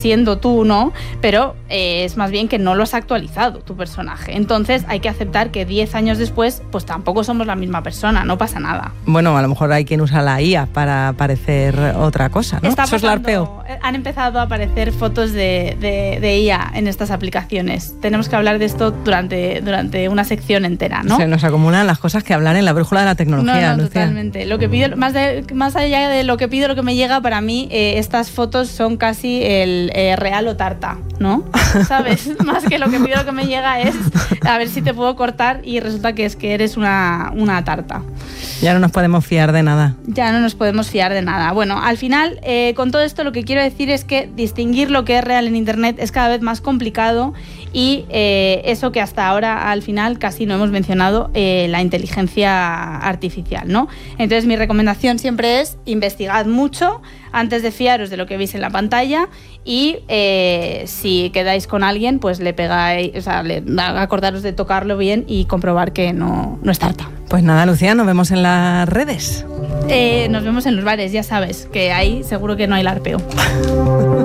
siendo tú, ¿no? Pero es más bien que no lo has actualizado tu personaje. Entonces hay que aceptar que 10 años después, pues tampoco somos la misma persona, no pasa nada. Bueno, a lo mejor hay quien usa la IA para parecer otra cosa, ¿no? Eso es larpeo. Han empezado a aparecer fotos de IA en estas aplicaciones. Tenemos que hablar de esto durante una sección entera, ¿no? Se nos acumulan las cosas que hablar en la brújula de la tecnología, No, Lucía. totalmente. Lo que pido, más allá de lo que pido, lo que me llega, para mí, estas fotos son casi el real o tarta, ¿no? ¿Sabes? Más que lo que pido, lo que me llega es a ver si te puedo cortar y resulta que es que eres una tarta. Ya no nos podemos fiar de nada. Ya no nos podemos fiar de nada. Bueno, al final, con todo esto lo que quiero decir es que distinguir lo que es real en Internet es cada vez más complicado y eso que hasta ahora, al final, casi no hemos mencionado, la inteligencia artificial, ¿no? Entonces, mi recomendación siempre es investigad mucho antes de fiaros de lo que veis en la pantalla y si quedáis con alguien, pues le pegáis, o sea, acordaros de tocarlo bien y comprobar que no es tarta. Pues nada, Lucía, nos vemos en las redes. Nos vemos en los bares, ya sabes, que ahí seguro que no hay larpeo.